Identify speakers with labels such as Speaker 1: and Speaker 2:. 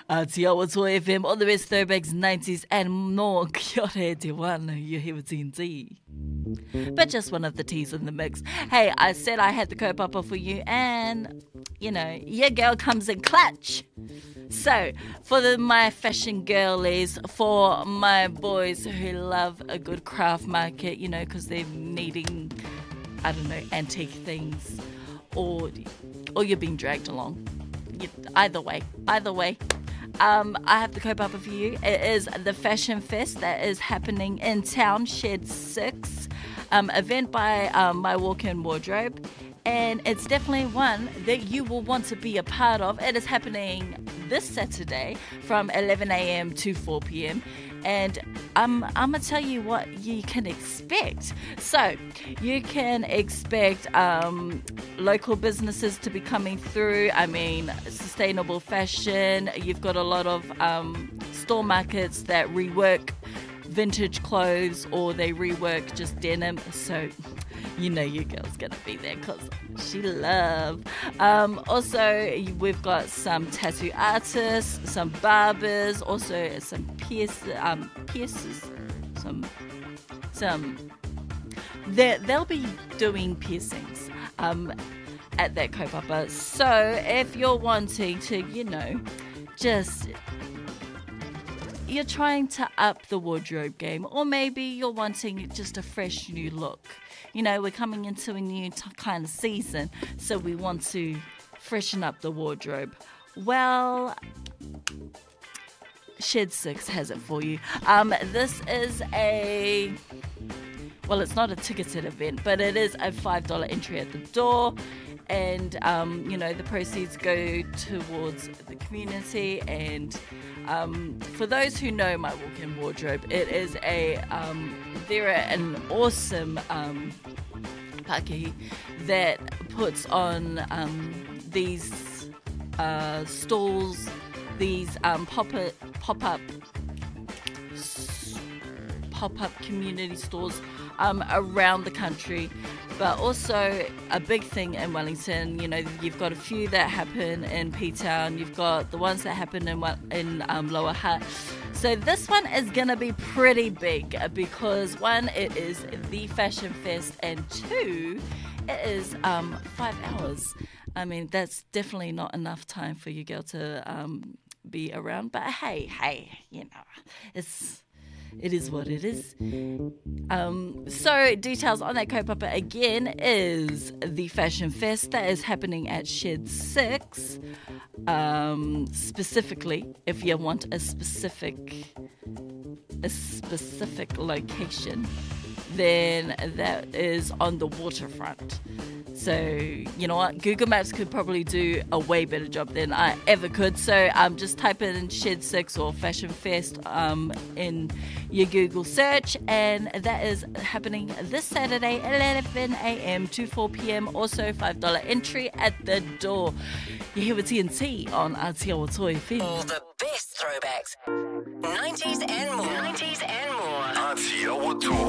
Speaker 1: Te Awa Toa FM, all the best throwbacks, 90s and more. Kia ora te wāna, you're here with TNT. But just one of the T's in the mix. Hey, I said I had the kaupapa for you, and, you know, your girl comes in clutch. So, for my fashion girlies, for my boys who love a good craft market, you know, because they're needing, I don't know, antique things, or you're being dragged along. Either way. I have the kaupapa for you. It is the Fashion Fest that is happening in town, Shed 6, event by My Walk-In Wardrobe, and it's definitely one that you will want to be a part of. It is happening this Saturday from 11 a.m. to 4 p.m. And I'm going to tell you what you can expect. So you can expect local businesses to be coming through. I mean, sustainable fashion. You've got a lot of store markets that rework vintage clothes, or they rework just denim. So you know your girl's gonna be there because she love. Also, we've got some tattoo artists, some barbers, also some piercers, they'll be doing piercings at that kaupapa. So if you're wanting to, you know, you're trying to up the wardrobe game, or maybe you're wanting just a fresh new look. You know, we're coming into a new kind of season, so we want to freshen up the wardrobe. Well, Shed 6 has it for you. This is it's not a ticketed event, but it is a $5 entry at the door. And, you know, the proceeds go towards the community. And for those who know My Walk-In Wardrobe, it is they're an awesome Pākehī that puts on these stalls, these pop-up community stores around the country. But also a big thing in Wellington, you know, you've got a few that happen in P-Town, you've got the ones that happen in Lower Hutt. So this one is going to be pretty big because, one, it is the Fashion Fest, and two, it is 5 hours. I mean, that's definitely not enough time for your girl to be around. But hey, you know, it is what it is. So details on that kaupapa again is the Fashion Fest that is happening at Shed 6. Specifically, if you want a specific location, then that is on the waterfront. So, you know what, Google Maps could probably do a way better job than I ever could. So just type in Shed 6 or Fashion Fest in your Google search, and that is happening this Saturday, 11 a.m. to 4 p.m. Also $5 entry at the door. You're here with TNT on Aotearoa Toa FM.
Speaker 2: All the best throwbacks, 90s and more. Aotearoa Toa.